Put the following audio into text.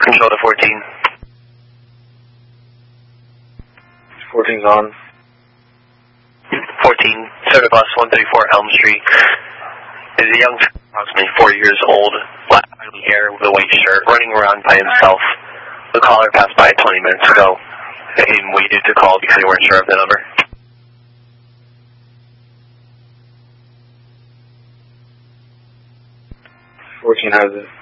Control to 14. 14's on. 14, Circuit Bus 134 Elm Street. Is a young, approximately 4 years old, black hair with a white shirt, running around by himself. The caller passed by 20 minutes ago and waited to call because they weren't sure of the number. 14 has it.